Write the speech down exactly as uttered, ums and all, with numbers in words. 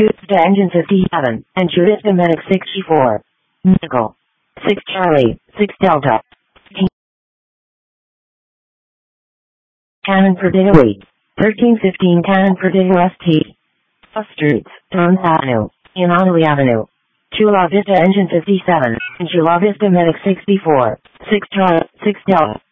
two Vista Engine fifty-seven, and two Vista Medic sixty-four. Nickel. six Charlie, six Delta. Canon Perdita Weed. thirteen fifteen Canon Perdita S T. Bus Streets, Torrance Avenue, Inanali Avenue. Chula Vista Engine fifty-seven, and Chula Vista Medic sixty-four. six Charlie, six Delta.